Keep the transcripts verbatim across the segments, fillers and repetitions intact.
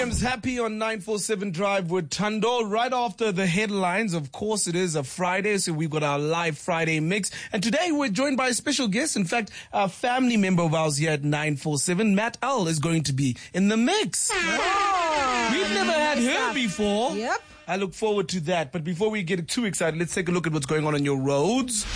Jams Happy on nine forty-seven Drive with Thando. Right after the headlines, of course, it is a Friday, so we've got our live Friday mix. And today we're joined by a special guest. In fact, a family member of ours here at nine forty-seven, Matt L, is going to be in the mix. Oh, we've never had her before. Yep. I look forward to that. But before we get too excited, let's take a look at what's going on on your roads.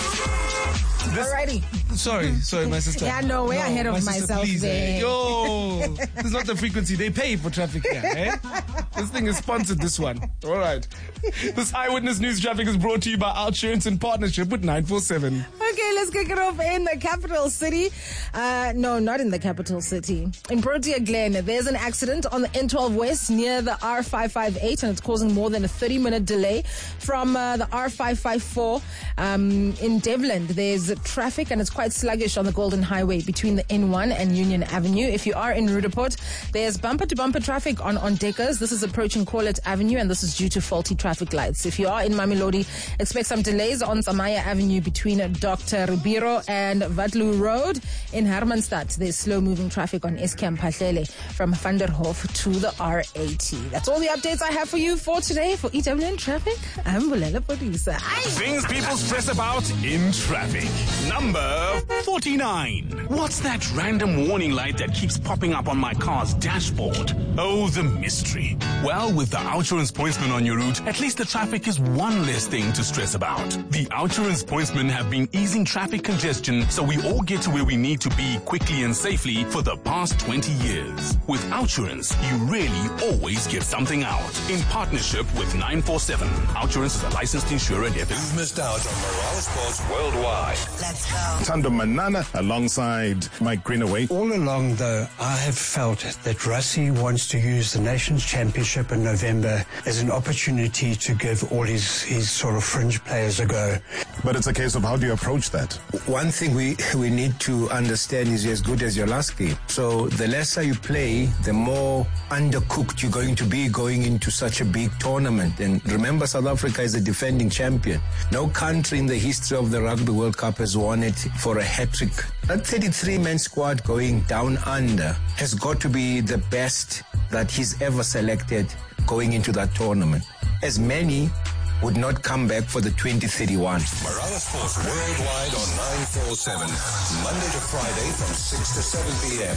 This, Alrighty. Sorry, sorry, my sister. Yeah, no, way no, ahead of my sister, myself please, there. Eh? Yo, this is not the frequency. They pay for traffic here, eh? This thing is sponsored, this one. All right. This Eyewitness News Traffic is brought to you by Outsurance in partnership with nine forty-seven. Okay, let's kick it off in the capital city. Uh, no, not in the capital city. In Protea Glen, there's an accident on the N twelve West near the R five five eight, and it's causing more than a thirty-minute delay from uh, the R five five four. Um, in Devland, there's traffic, and it's quite sluggish on the Golden Highway between the N one and Union Avenue. If you are in Rudaport, there's bumper-to-bumper traffic on on Deckers. This is approaching Corlett Avenue, and this is due to faulty traffic lights. If you are in Mamelodi, expect some delays on Samaya Avenue between Doctor Ribiro and Vatlu Road. In Hermanstad, there's slow-moving traffic on Eskom Pahlele from Vanderhof to the R eighty. That's all the updates I have for you for today. For E W N Traffic, I'm Bulela Producer. Things people stress about in traffic. Number forty-nine. What's that random warning light that keeps popping up on my car's dashboard? Oh, the mystery. Well, with the Outsurance Pointsman on your route, at least the traffic is one less thing to stress about. The Outsurance Pointsmen have been easing traffic congestion so we all get to where we need to be quickly and safely for the past twenty years. With Outsurance, you really always get something out. In partnership with nine forty-seven. Outsurance is a licensed insurer and F M. You've missed out on Morale Sports Worldwide. Let's go. Thando Manana alongside Mike Greenaway. All along, though, I have felt that Rassie wants to use the Nations Championship in November as an opportunity to give all his, his sort of fringe players a go. But it's a case of how do you approach that? One thing we, we need to understand is you're as good as your last game. So the lesser you play, the more undercooked you're going to be going into such a big tournament. And remember, South Africa is the defending champion. No country in the history of the Rugby World Cup has won it for a hat-trick. That thirty-three man squad going down under has got to be the best that he's ever selected going into that tournament. As many would not come back for the twenty thirty-one. Morale Sports Worldwide on nine forty-seven. Monday to Friday from six to seven p.m.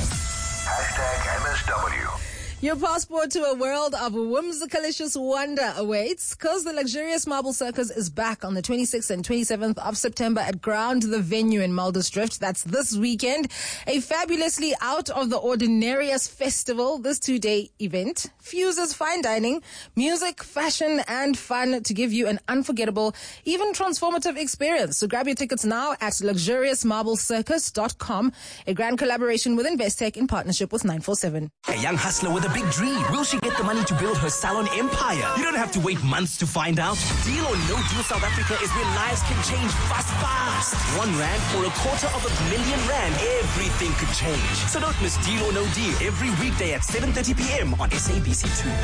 Hashtag M S W. Your passport to a world of whimsicalicious wonder awaits, because the luxurious Marble Circus is back on the twenty-sixth and twenty-seventh of September at Ground the Venue in Muldersdrift. That's this weekend. A fabulously out-of-the-ordinarious festival. This two-day event fuses fine dining, music, fashion, and fun to give you an unforgettable, even transformative experience. So grab your tickets now at luxurious marble circus dot com. A grand collaboration with Investec in partnership with nine forty-seven. A young hustler with a big dream. Will she get the money to build her salon empire? You don't have to wait months to find out. Deal or No Deal South Africa is where lives can change fast, fast. One rand or a quarter of a million rand. Everything could change. So don't miss Deal or No Deal every weekday at seven thirty p.m. on S A B C two.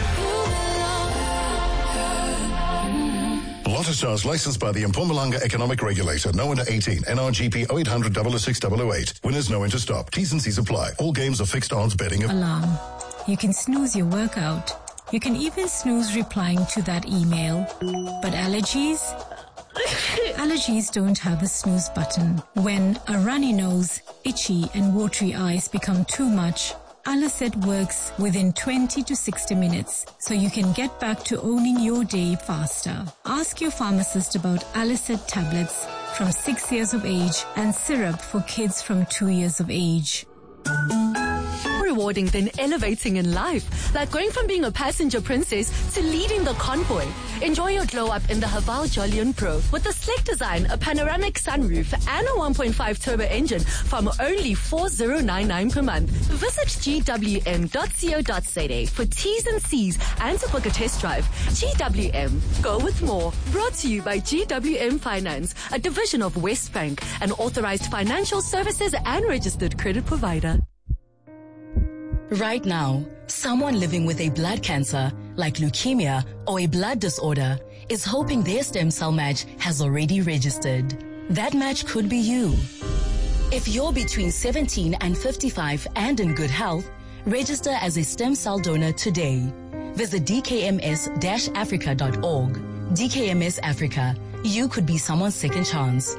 Lotto Stars licensed by the Mpumalanga Economic Regulator. No under eighteen. N R G P oh eight hundred, double oh six, double oh eight. Winners know when to stop. T's and C's apply. All games are fixed odds betting. Alarm. You can snooze your workout. You can even snooze replying to that email. But allergies? Allergies don't have a snooze button. When a runny nose, itchy and watery eyes become too much, Allicet works within twenty to sixty minutes, so you can get back to owning your day faster. Ask your pharmacist about Allicet tablets from six years of age and syrup for kids from two years of age. Rewarding than elevating in life, like going from being a passenger princess to leading the convoy. Enjoy your glow up in the Haval Jolion Pro with a sleek design, a panoramic sunroof, and a one point five turbo engine from only four thousand ninety-nine per month. Visit g w m dot co dot z a for T's and C's and to book a test drive. G W M, go with more. Brought to you by G W M Finance, a division of West Bank, an authorized financial services and registered credit provider. Right now, someone living with a blood cancer, like leukemia or a blood disorder, is hoping their stem cell match has already registered. That match could be you. If you're between seventeen and fifty-five and in good health, Register as a stem cell donor today. Visit d k m s dash africa dot org. D K M S Africa. You could be someone's second chance.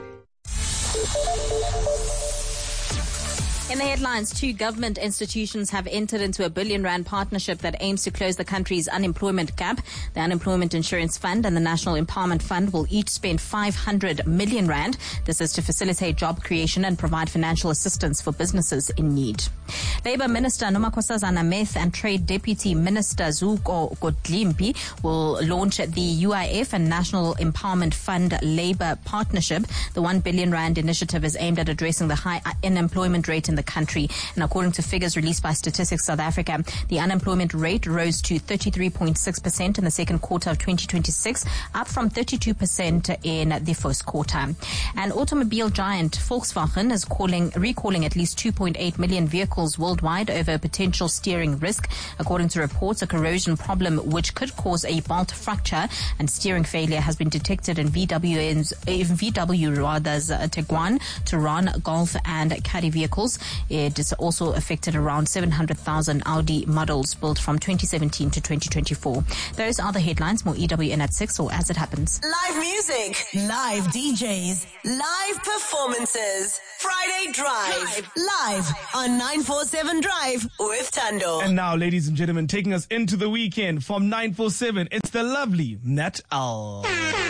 In the headlines, two government institutions have entered into a billion rand partnership that aims to close the country's unemployment gap. The Unemployment Insurance Fund and the National Empowerment Fund will each spend five hundred million rand. This is to facilitate job creation and provide financial assistance for businesses in need. Labour Minister Nomakosazana Meth and Trade Deputy Minister Zuko Godlimpi will launch the U I F and National Empowerment Fund Labour Partnership. The one billion rand initiative is aimed at addressing the high unemployment rate in the country. And according to figures released by Statistics South Africa, the unemployment rate rose to thirty-three point six percent in the second quarter of twenty twenty-six, up from thirty-two percent in the first quarter. And automobile giant Volkswagen is calling, recalling at least two point eight million vehicles worldwide over a potential steering risk. According to reports, a corrosion problem which could cause a bolt fracture and steering failure has been detected in V W's, V W rather's uh, Tiguan, Touran, Golf and Caddy vehicles. It has also affected around seven hundred thousand Audi models built from twenty seventeen to twenty twenty-four. Those are the headlines. More E W N at six or as it happens. Live music, live D Js, live performances. Friday Drive, live on nine forty-seven Drive with Tando. And now, ladies and gentlemen, taking us into the weekend from nine forty-seven, it's the lovely Nat Al.